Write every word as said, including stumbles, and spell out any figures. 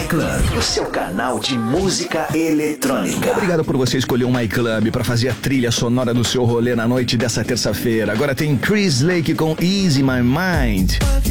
iClub, o seu canal de música eletrônica. Obrigado por você escolher um iClub para fazer a trilha sonora do seu rolê na noite dessa terça-feira. Agora tem Chris Lake com Easy My Mind.